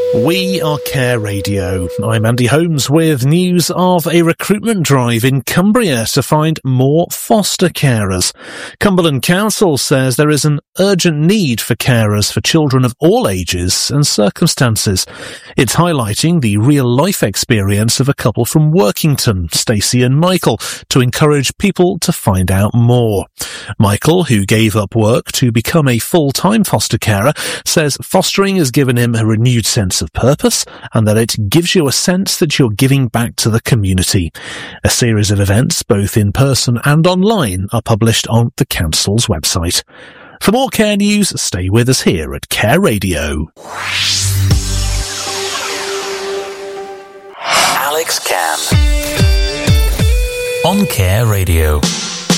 We are Care Radio. I'm Andy Holmes with news of a recruitment drive in Cumbria to find more foster carers. Cumberland Council says there is an urgent need for carers for children of all ages and circumstances. It's highlighting the real-life experience of a couple from Workington, Stacey and Michael, to encourage people to find out more. Michael, who gave up work to become a full-time foster carer, says fostering has given him a renewed sense of purpose and that it gives you a sense that you're giving back to the community. A series of events, both in person and online, are published on the council's website. For more care news, stay with us here at Care Radio. Alex Cam on Care Radio.